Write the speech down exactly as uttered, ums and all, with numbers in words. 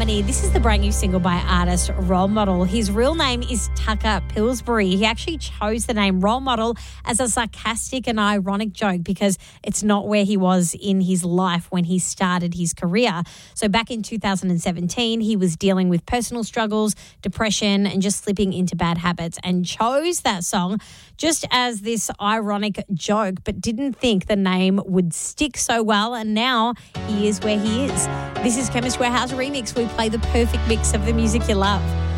Harmony. This is the brand new single by artist Role Model. His real name is Tucker Pillsbury. He actually chose the name Role Model as a sarcastic and ironic joke because it's not where he was in his life when he started his career. So back in two thousand seventeen, he was dealing with personal struggles, depression, and just slipping into bad habits, and chose that song just as this ironic joke, but didn't think the name would stick so well, and now he is where he is. This is Chemist Warehouse Remix. We play the perfect mix of the music you love.